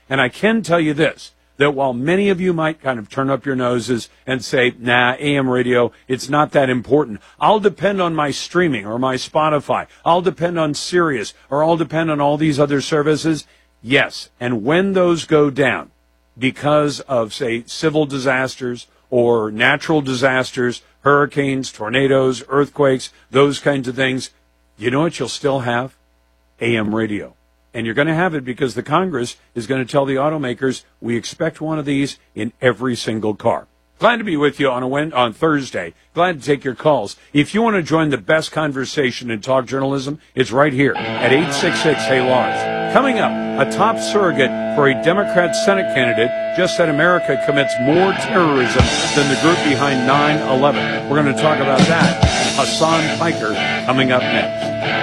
And I can tell you this, that while many of you might kind of turn up your noses and say, nah, AM radio, it's not that important. I'll depend on my streaming or my Spotify. I'll depend on Sirius, or I'll depend on all these other services. Yes, and when those go down because of, say, civil disasters or natural disasters, hurricanes, tornadoes, earthquakes, those kinds of things, you know what you'll still have? AM radio. And you're going to have it because the Congress is going to tell the automakers, we expect one of these in every single car. Glad to be with you on Thursday. Glad to take your calls. If you want to join the best conversation in talk journalism, it's right here at 866-HEY-LARS. Coming up, a top surrogate for a Democrat Senate candidate just said America commits more terrorism than the group behind 9/11. We're going to talk about that. Hassan Piker coming up next.